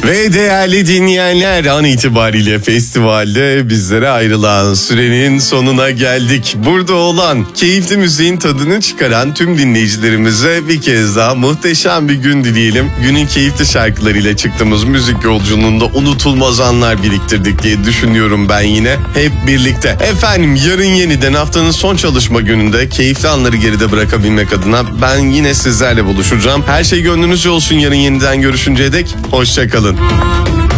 Ve değerli dinleyenler, an itibariyle festivalde bizlere ayrılan sürenin sonuna geldik. Burada olan, keyifli müziğin tadını çıkaran tüm dinleyicilerimize bir kez daha muhteşem bir gün dileyelim. Günün keyifli şarkılarıyla çıktığımız müzik yolculuğunda unutulmaz anlar biriktirdik diye düşünüyorum ben yine. Hep birlikte. Efendim, yarın yeniden haftanın son çalışma gününde keyifli anları geride bırakabilmek adına ben yine sizlerle buluşacağım. Her şey gönlünüzce olsun, yarın yeniden görüşünceye dek hoşça kalın.